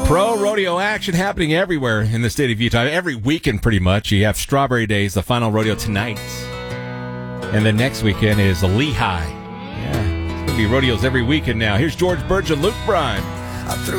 Pro rodeo action happening everywhere in the state of Utah. Every weekend, pretty much. You have Strawberry Days, the final rodeo tonight. And then next weekend is Lehigh. Yeah, it's going to be rodeos every weekend now. Here's George Burge and Luke Bryan.